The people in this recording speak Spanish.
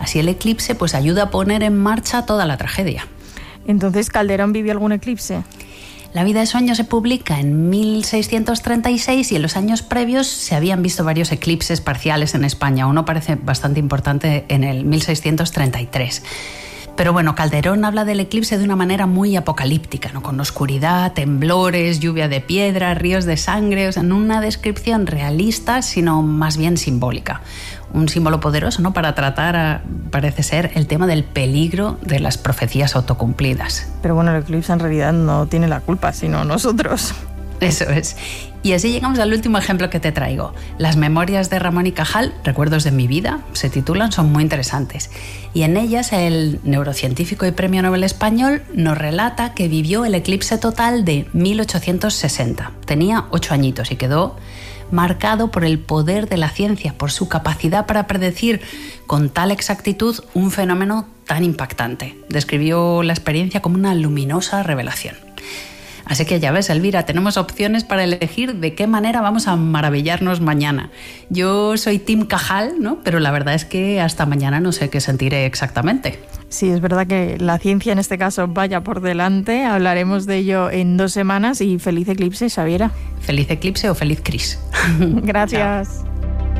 Así el eclipse pues ayuda a poner en marcha toda la tragedia. Entonces, ¿Calderón vivió algún eclipse? La vida de Sueño se publica en 1636 y en los años previos se habían visto varios eclipses parciales en España. Uno parece bastante importante en el 1633. Pero bueno, Calderón habla del eclipse de una manera muy apocalíptica, ¿no? Con oscuridad, temblores, lluvia de piedra, ríos de sangre, o sea, no una descripción realista, sino más bien simbólica. Un símbolo poderoso, ¿no? Para tratar, parece ser, el tema del peligro de las profecías autocumplidas. Pero bueno, el eclipse en realidad no tiene la culpa, sino nosotros. Eso es. Y así llegamos al último ejemplo que te traigo. Las memorias de Ramón y Cajal, Recuerdos de mi vida, se titulan, son muy interesantes. Y en ellas el neurocientífico y premio Nobel español nos relata que vivió el eclipse total de 1860. Tenía 8 añitos y quedó marcado por el poder de la ciencia, por su capacidad para predecir con tal exactitud un fenómeno tan impactante. Describió la experiencia como una luminosa revelación. Así que ya ves, Elvira, tenemos opciones para elegir de qué manera vamos a maravillarnos mañana. Yo soy Team Cajal, ¿no? Pero la verdad es que hasta mañana no sé qué sentiré exactamente. Sí, es verdad que la ciencia en este caso vaya por delante. Hablaremos de ello en 2 semanas y feliz eclipse, Xaviera. Feliz eclipse o feliz Cris. Gracias. Chao.